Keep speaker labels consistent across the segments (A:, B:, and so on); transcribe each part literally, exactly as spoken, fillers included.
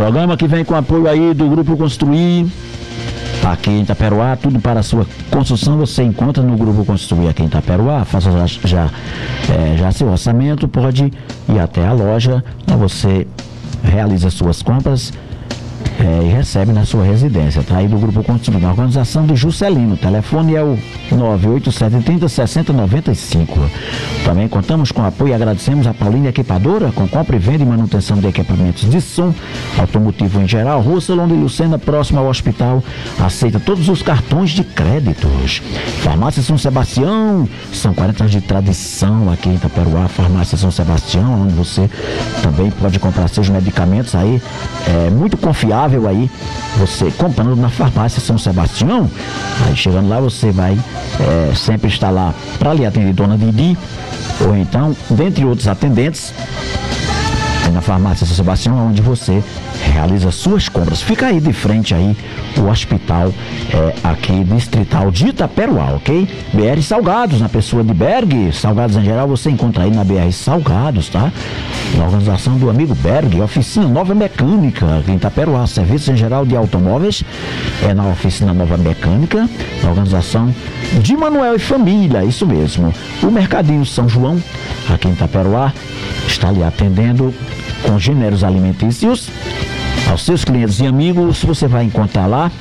A: Programa que vem com apoio aí do Grupo Construir, aqui em Itaperuá. Tudo para a sua construção você encontra no Grupo Construir aqui em Itaperuá. Faça já, já, é, já seu orçamento, pode ir até a loja, então você realiza suas compras é, e recebe na sua residência, tá? Aí do Grupo Construir, na organização de Juscelino. O telefone é o nove oito sete três zero seis zero nove cinco. Também contamos com apoio e agradecemos a Paulina Equipadora, com compra e venda e manutenção de equipamentos de som automotivo em geral. Rua Solon de Lucena, próximo ao hospital. Aceita todos os cartões de créditos. Farmácia São Sebastião, são quarenta anos de tradição aqui em Itaperuá. Farmácia São Sebastião, onde você também pode comprar seus medicamentos aí, é muito confiável aí, você comprando na Farmácia São Sebastião. Aí chegando lá você vai é, sempre estar lá para lhe atender Dona Didi, ou então, dentre outros atendentes, aí na Farmácia São Sebastião, onde você realiza suas compras. Fica aí de frente aí o hospital é, aqui distrital de Itaperuá, ok? B R Salgados, na pessoa de Berg, Salgados em geral, você encontra aí na B R Salgados, tá? Na organização do amigo Berg, Oficina Nova Mecânica, aqui em Itaperuá, serviço em geral de automóveis, é na Oficina Nova Mecânica, na organização de Manuel e Família, isso mesmo. O Mercadinho São João, aqui em Itaperuá, está lhe atendendo com gêneros alimentícios. Aos seus clientes e amigos, você vai encontrar lá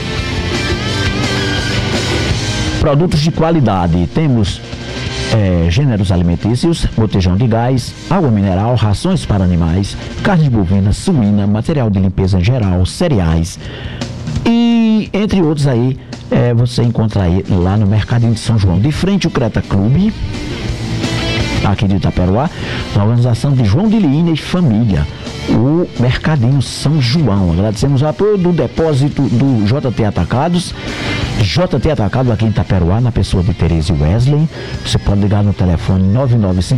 A: produtos de qualidade. Temos é, gêneros alimentícios, botijão de gás, água mineral, rações para animais, carne bovina, suína, material de limpeza em geral, cereais e entre outros aí, é, você encontra aí lá no Mercadinho de São João, de frente ao Creta Clube, aqui de Itaperuá, na organização de João de Liína e Família, o Mercadinho São João. Agradecemos o apoio do depósito do J T Atacados, J T Atacado aqui em Itaperuá, na pessoa de Tereza Wesley. Você pode ligar no telefone nove nove cinco